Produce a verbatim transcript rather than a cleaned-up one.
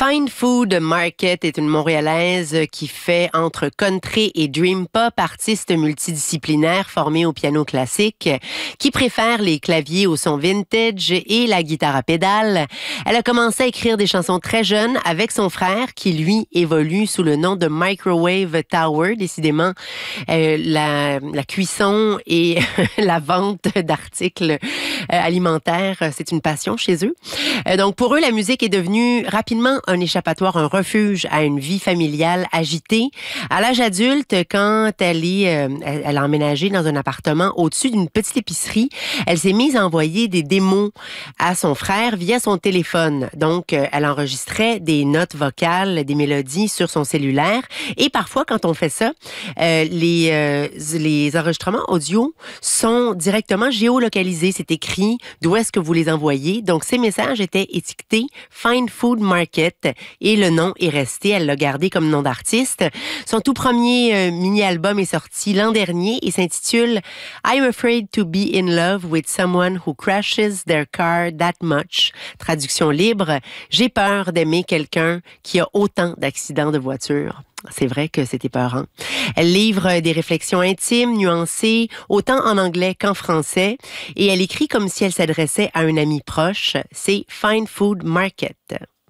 Fine Food Market est une Montréalaise qui fait entre country et dream pop, artiste multidisciplinaire formée au piano classique, qui préfère les claviers au son vintage et la guitare à pédales. Elle a commencé à écrire des chansons très jeune avec son frère qui, lui, évolue sous le nom de Microwave Tower. Décidément, euh, la, la cuisson et la vente d'articles euh, alimentaires, c'est une passion chez eux. Euh, donc, pour eux, la musique est devenue rapidement un échappatoire, un refuge à une vie familiale agitée. À l'âge adulte, quand elle est, euh, elle a emménagé dans un appartement au-dessus d'une petite épicerie, elle s'est mise à envoyer des démos à son frère via son téléphone. Donc, euh, elle enregistrait des notes vocales, des mélodies sur son cellulaire. Et parfois, quand on fait ça, euh, les, euh, les enregistrements audio sont directement géolocalisés. C'est écrit d'où est-ce que vous les envoyez. Donc, ces messages étaient étiquetés Fine Food Market et le nom est resté. Elle l'a gardé comme nom d'artiste. Son tout premier euh, mini-album est sorti l'an dernier et s'intitule I'm afraid to be in love with someone who crashes their car that much. Traduction libre, j'ai peur d'aimer quelqu'un qui a autant d'accidents de voiture. C'est vrai que c'est épeurant. Elle livre des réflexions intimes, nuancées, autant en anglais qu'en français, et elle écrit comme si elle s'adressait à un ami proche. C'est Fine Food Market.